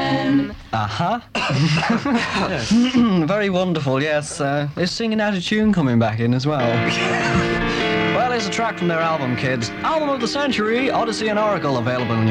FM. Very wonderful, yes. Is Singing Out of Tune coming back in as well? Well, here's a track from their album, kids. Album of the Century, Odyssey and Oracle, available in